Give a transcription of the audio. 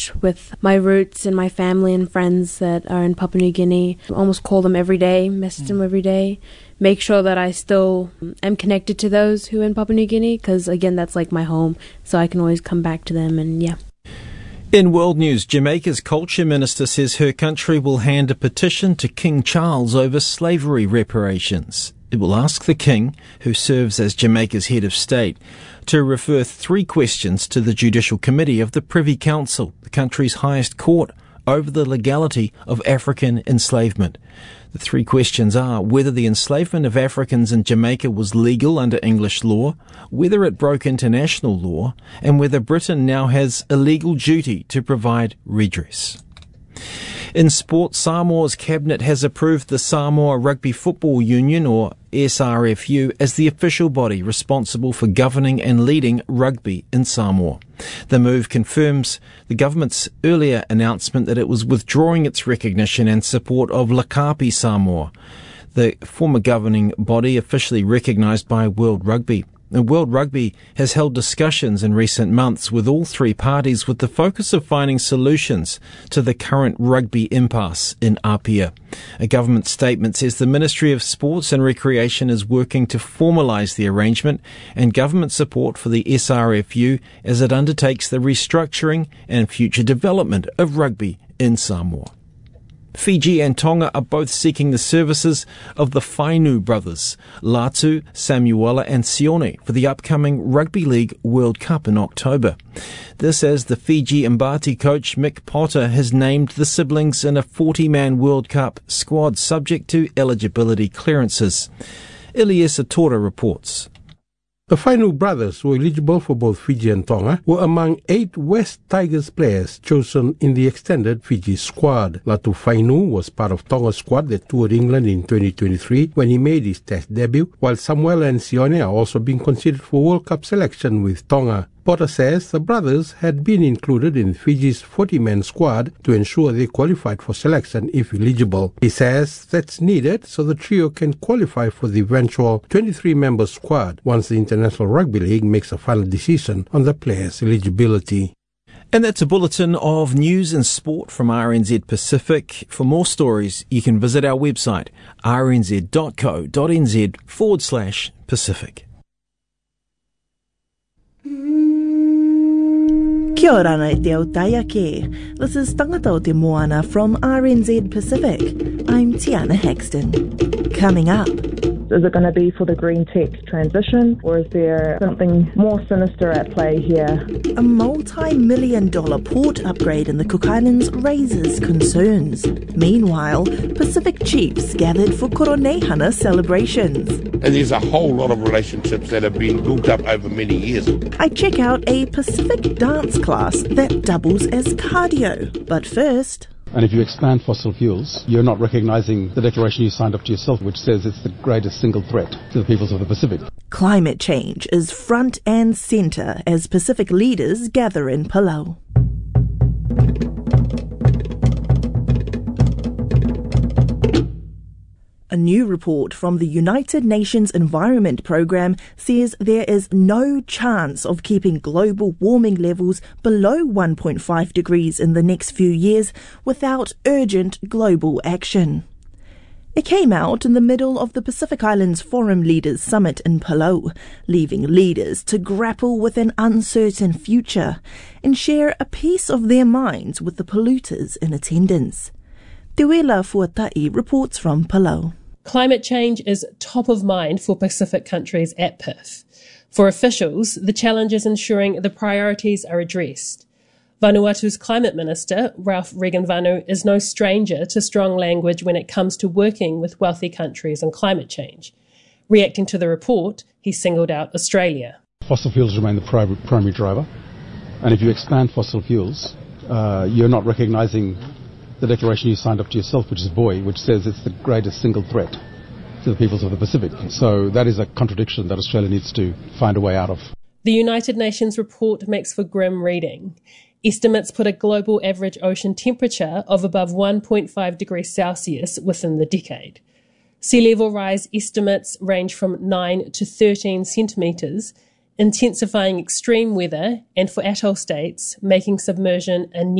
touch with my roots and my family and friends that are in Papua New Guinea. I almost call them every day, message them every day. Make sure that I still am connected to those who are in Papua New Guinea, because again, that's like my home, so I can always come back to them, and yeah. In world news, Jamaica's culture minister says her country will hand a petition to King Charles over slavery reparations. It will ask the King, who serves as Jamaica's head of state, to refer 3 questions to the Judicial Committee of the Privy Council, the country's highest court, over the legality of African enslavement. The 3 questions are whether the enslavement of Africans in Jamaica was legal under English law, whether it broke international law, and whether Britain now has a legal duty to provide redress. In sport, Samoa's cabinet has approved the Samoa Rugby Football Union, or SRFU, as the official body responsible for governing and leading rugby in Samoa. The move confirms the government's earlier announcement that it was withdrawing its recognition and support of Lakapi Samoa, the former governing body officially recognised by World Rugby. And World Rugby has held discussions in recent months with all 3 parties with the focus of finding solutions to the current rugby impasse in Apia. A government statement says the Ministry of Sports and Recreation is working to formalise the arrangement and government support for the SRFU as it undertakes the restructuring and future development of rugby in Samoa. Fiji and Tonga are both seeking the services of the Fainu brothers, Latu, Samuela and Sione, for the upcoming Rugby League World Cup in October. This as the Fiji Mbati coach Mick Potter has named the siblings in a 40-man World Cup squad subject to eligibility clearances. Eliesa Tora reports. The Fainu brothers, who were eligible for both Fiji and Tonga, were among 8 West Tigers players chosen in the extended Fiji squad. Latu Fainu was part of Tonga's squad that toured England in 2023 when he made his Test debut, while Samuel and Sione are also being considered for World Cup selection with Tonga. Potter says the brothers had been included in Fiji's 40-man squad to ensure they qualified for selection if eligible. He says that's needed so the trio can qualify for the eventual 23-member squad once the International Rugby League makes a final decision on the players' eligibility. And that's a bulletin of news and sport from RNZ Pacific. For more stories, you can visit our website, rnz.co.nz/Pacific. Kia ora nei te au Taiyake. This is Tangata o te Moana from RNZ Pacific. I'm Tiana Haxton. Coming up. Is it going to be for the green tech transition, or is there something more sinister at play here? A multi-million-dollar port upgrade in the Cook Islands raises concerns. Meanwhile, Pacific chiefs gathered for Koronehana celebrations. And there's a whole lot of relationships that have been built up over many years. I check out a Pacific dance class that doubles as cardio. But first... And if you expand fossil fuels, you're not recognising the declaration you signed up to yourself, which says it's the greatest single threat to the peoples of the Pacific. Climate change is front and centre as Pacific leaders gather in Palau. A new report from the United Nations Environment Programme says there is no chance of keeping global warming levels below 1.5 degrees in the next few years without urgent global action. It came out in the middle of the Pacific Islands Forum Leaders Summit in Palau, leaving leaders to grapple with an uncertain future and share a piece of their minds with the polluters in attendance. Te Wela Fuatai reports from Palau. Climate change is top of mind for Pacific countries at PIF. For officials, the challenge is ensuring the priorities are addressed. Vanuatu's Climate Minister, Ralph Regenvanu, is no stranger to strong language when it comes to working with wealthy countries on climate change. Reacting to the report, he singled out Australia. Fossil fuels remain the primary driver, and if you expand fossil fuels, you're not recognising the declaration you signed up to yourself, which is BOI, which says it's the greatest single threat to the peoples of the Pacific. So that is a contradiction that Australia needs to find a way out of. The United Nations report makes for grim reading. Estimates put a global average ocean temperature of above 1.5 degrees Celsius within the decade. Sea level rise estimates range from 9 to 13 centimetres, intensifying extreme weather and for atoll states, making submersion a